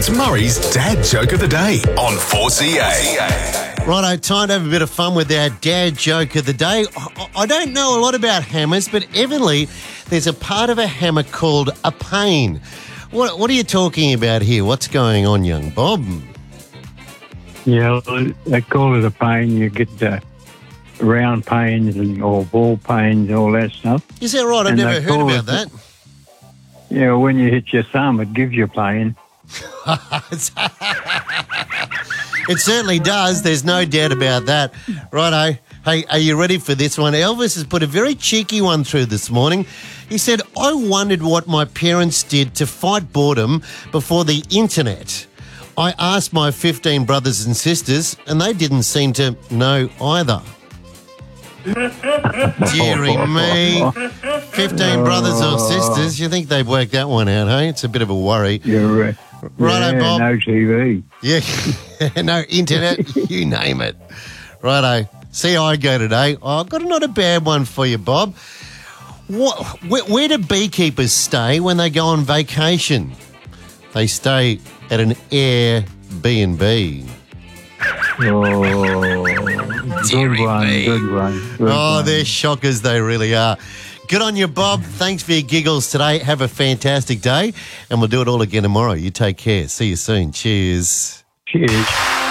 It's Murray's Dad Joke of the Day on 4CA. Righto, time to have a bit of fun with our Dad Joke of the Day. I don't know a lot about hammers, but evidently there's a part of a hammer called a pane. What are you talking about here? What's going on, young Bob? Yeah, they call it a pane. You get round panes or ball panes, all that stuff. Is that right? I've And never they heard call about it- that. Yeah, when you hit your thumb, it gives you pain. It certainly does. There's no doubt about that. Righto. Hey, are you ready for this one? Elvis has put a very cheeky one through this morning. He said, I wondered what my parents did to fight boredom before the internet. I asked my 15 brothers and sisters, and they didn't seem to know either. Dearie me. 15 brothers or sisters. You think they've worked that one out, hey? It's a bit of a worry. You're right. Righto, Bob. No TV. Yeah, no internet, you name it. Righto. See how I go today. Oh, I've got not a bad one for you, Bob. Where do beekeepers stay when they go on vacation? They stay at an Airbnb. Oh, good one, good one. Oh, they're shockers, they really are. Good on you, Bob. Thanks for your giggles today. Have a fantastic day, and we'll do it all again tomorrow. You take care. See you soon. Cheers. Cheers.